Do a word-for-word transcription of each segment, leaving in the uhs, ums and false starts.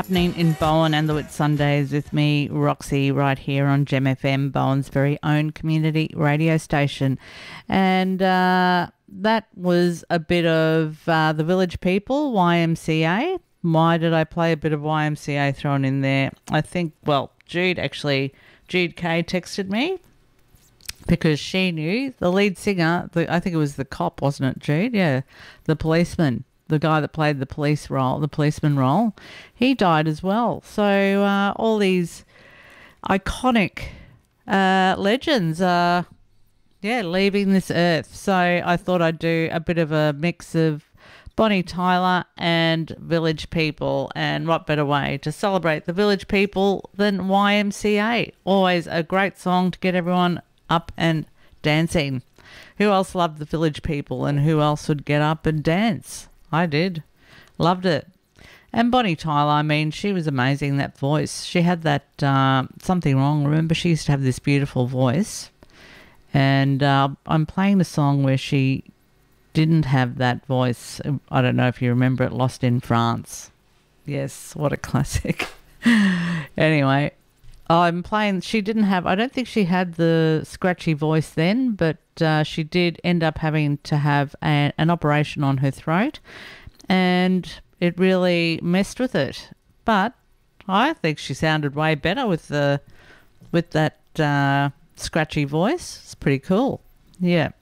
Happening in Bowen and the Whit Sundays with me, Roxy, right here on Gem F M, Bowen's very own community radio station. And uh, that was a bit of uh, the Village People, Y M C A. Why did I play a bit of Y M C A thrown in there? I think, well, Jude actually, Jude Kay texted me because she knew the lead singer, the, I think it was the cop, wasn't it, Jude? Yeah, the policeman. The guy that played the police role, the policeman role, he died as well. So uh, all these iconic uh, legends are, yeah, leaving this earth. So I thought I'd do a bit of a mix of Bonnie Tyler and Village People, and what better way to celebrate the Village People than Y M C A? Always a great song to get everyone up and dancing. Who else loved the Village People, and who else would get up and dance? I did. Loved it. And Bonnie Tyler, I mean, she was amazing, that voice. She had that uh, something wrong. Remember, she used to have this beautiful voice. And uh, I'm playing a song where she didn't have that voice. I don't know if you remember it, Lost in France. Yes, what a classic. Anyway, I'm playing, she didn't have, I don't think she had the scratchy voice then, but uh, she did end up having to have a, an operation on her throat, and it really messed with it. But I think she sounded way better with the with that uh, scratchy voice. It's pretty cool. Yeah.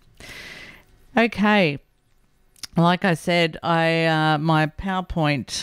Okay. Like I said, I uh, my PowerPoint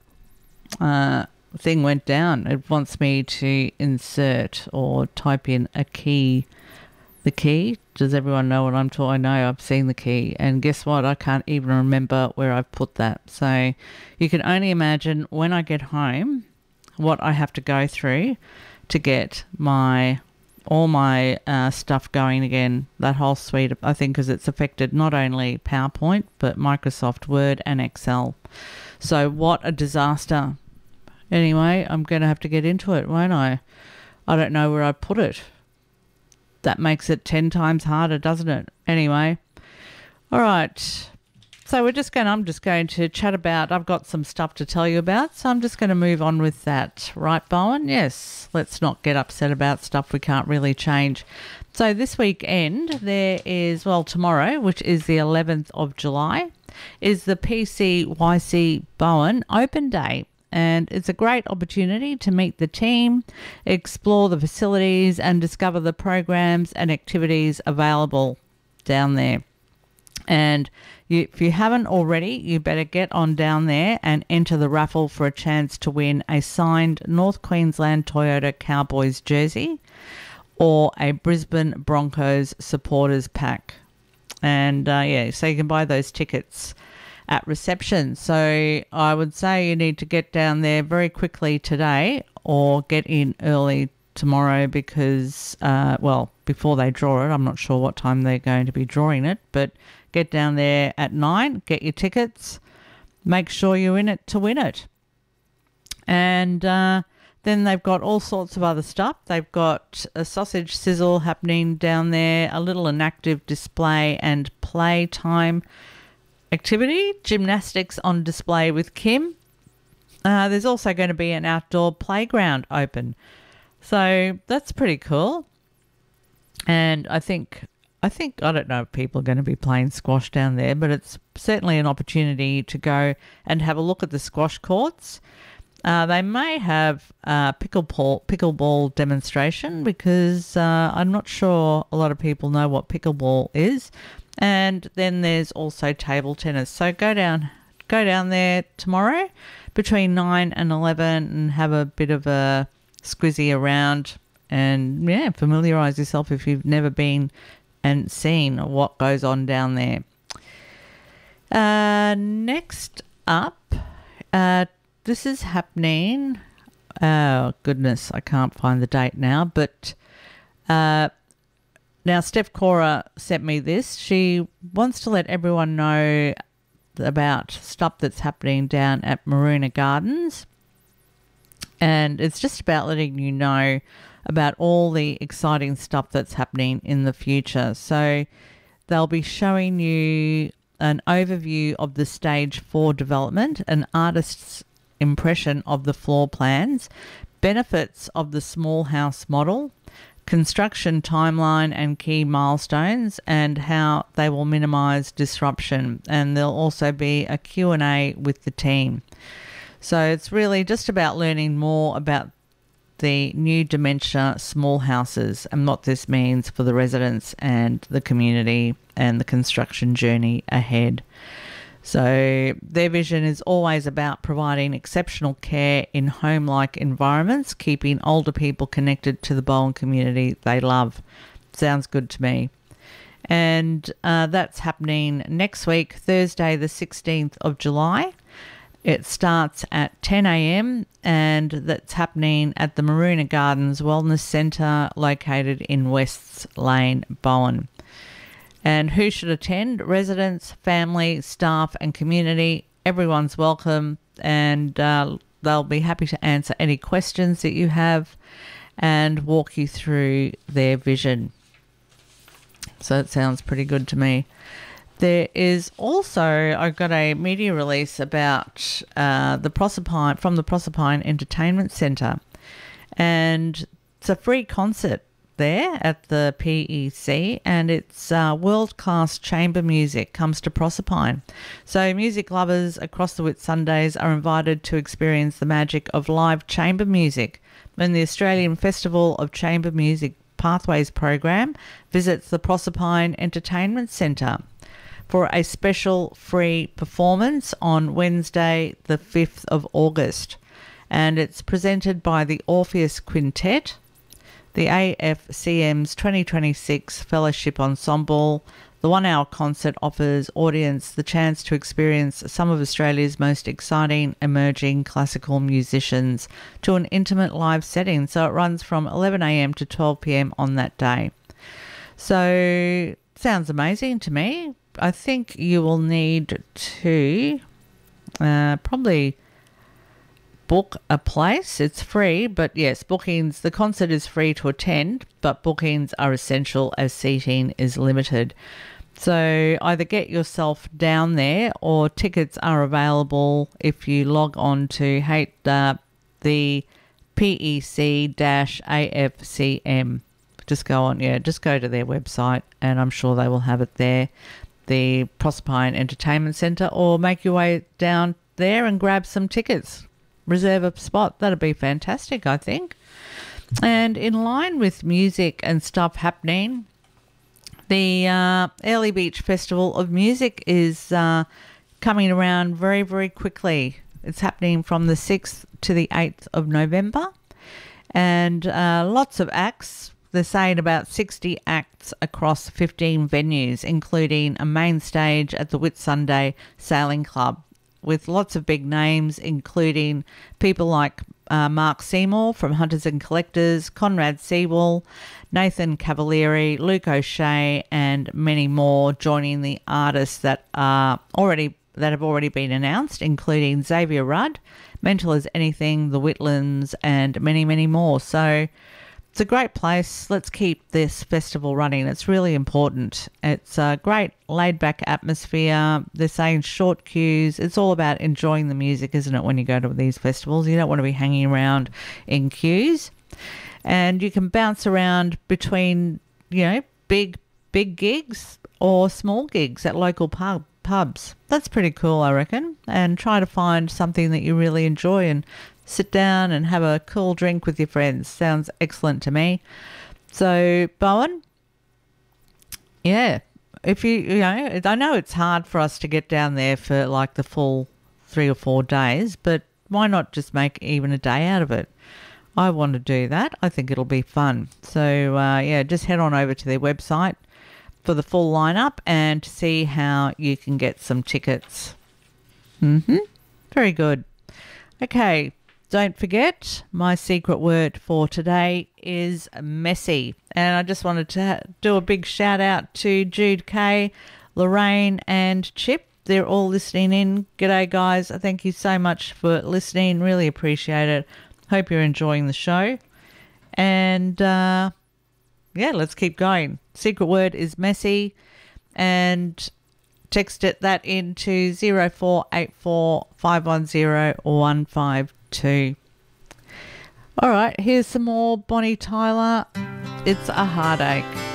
uh, thing went down. It wants me to insert or type in a key. The key. Does everyone know what I'm talking? I know I've seen the key, and guess what? I can't even remember where I've put that. So you can only imagine when I get home what I have to go through to get my all my uh, stuff going again. That whole suite, I think, because it's affected not only PowerPoint but Microsoft Word and Excel. So what a disaster. Anyway, I'm going to have to get into it, won't I? I don't know where I put it. That makes it ten times harder, doesn't it? Anyway, all right. So we're just going, I'm just going to chat about, I've got some stuff to tell you about, so I'm just going to move on with that. Right, Bowen? Yes, let's not get upset about stuff we can't really change. So this weekend there is, well, tomorrow, which is the eleventh of July, is the P C Y C Bowen Open Day. And it's a great opportunity to meet the team, explore the facilities, and discover the programs and activities available down there. And you, if you haven't already, you better get on down there and enter the raffle for a chance to win a signed North Queensland Toyota Cowboys jersey or a Brisbane Broncos supporters pack. And uh, yeah, so you can buy those tickets at reception. So I would say you need to get down there very quickly today or get in early tomorrow because, uh, well, before they draw it, I'm not sure what time they're going to be drawing it, but get down there at nine, get your tickets, make sure you're in it to win it. And uh, then they've got all sorts of other stuff. They've got a sausage sizzle happening down there, a little inactive display and playtime activity, gymnastics on display with Kim. Uh, there's also going to be an outdoor playground open. So that's pretty cool. And I think, I think, I don't know if people are going to be playing squash down there, but it's certainly an opportunity to go and have a look at the squash courts. Uh, they may have a pickleball, pickleball demonstration because uh, I'm not sure a lot of people know what pickleball is. And then there's also table tennis. So go down go down there tomorrow between nine and eleven and have a bit of a squizzy around and, yeah, familiarise yourself if you've never been and seen what goes on down there. Uh, next up, uh, this is happening. Oh, goodness, I can't find the date now, but... Uh, Now, Steph Cora sent me this. She wants to let everyone know about stuff that's happening down at Maruna Gardens. And it's just about letting you know about all the exciting stuff that's happening in the future. So they'll be showing you an overview of the stage four development, an artist's impression of the floor plans, benefits of the small house model, construction timeline and key milestones, and how they will minimise disruption. And there'll also be a Q and A with the team. So it's really just about learning more about the new dementia small houses and what this means for the residents and the community and the construction journey ahead. So their vision is always about providing exceptional care in home-like environments, keeping older people connected to the Bowen community they love. Sounds good to me. And uh, that's happening next week, Thursday the sixteenth of July. It starts at ten a.m. and that's happening at the Maruna Gardens Wellness Centre located in Wests Lane, Bowen. And who should attend? Residents, family, staff and community. Everyone's welcome, and uh, they'll be happy to answer any questions that you have and walk you through their vision. So it sounds pretty good to me. There is also, I got a media release about uh, the Proserpine, from the Proserpine Entertainment Centre, and it's a free concert there at the P E C, and it's uh, world-class chamber music comes to Proserpine. So music lovers across the Whitsundays are invited to experience the magic of live chamber music when the Australian Festival of Chamber Music Pathways program visits the Proserpine Entertainment Centre for a special free performance on Wednesday the fifth of August. And it's presented by the Orpheus Quintet, the A F C M's twenty twenty-six Fellowship Ensemble. The one-hour concert offers audience the chance to experience some of Australia's most exciting emerging classical musicians to an intimate live setting. So it runs from eleven a.m. to twelve p.m. on that day. So sounds amazing to me. I think you will need to uh, probably book a place. It's free, but yes, bookings, the concert is free to attend, but bookings are essential as seating is limited. So either get yourself down there, or tickets are available if you log on to hate, uh, the P E C A F C M. Just go on, yeah, just go to their website and I'm sure they will have it there, the Proserpine Entertainment Centre, or make your way down there and grab some tickets. Reserve a spot. That'd be fantastic, I think. And in line with music and stuff happening, the uh, Airlie Beach Festival of Music is uh, coming around very, very quickly. It's happening from the sixth to the eighth of November, and uh, lots of acts. They're saying about sixty acts across fifteen venues, including a main stage at the Whitsunday Sailing Club, with lots of big names, including people like uh, Mark Seymour from Hunters and Collectors, Conrad Sewell, Nathan Cavalieri, Luke O'Shea, and many more, joining the artists that are already that have already been announced, including Xavier Rudd, Mental as Anything, The Whitlands, and many, many more. So it's a great place. Let's keep this festival running. It's really important. It's a great laid-back atmosphere. They're saying short queues. It's all about enjoying the music, isn't it, when you go to these festivals? You don't want to be hanging around in queues. And you can bounce around between, you know, big, big gigs or small gigs at local pub, pubs. That's pretty cool, I reckon. And try to find something that you really enjoy and sit down and have a cool drink with your friends. Sounds excellent to me. So, Bowen, yeah, if you, you know, I know it's hard for us to get down there for like the full three or four days, but why not just make even a day out of it? I want to do that. I think it'll be fun. So, uh, yeah, just head on over to their website for the full lineup and see how you can get some tickets. Mm-hmm. Very good. Okay. Don't forget, my secret word for today is messy. And I just wanted to do a big shout out to Jude Kay, Lorraine and Chip. They're all listening in. G'day, guys. Thank you so much for listening. Really appreciate it. Hope you're enjoying the show. And, uh, yeah, let's keep going. Secret word is messy. And text it that into zero four eight four five one zero one five two. All right, here's some more Bonnie Tyler. It's a Heartache.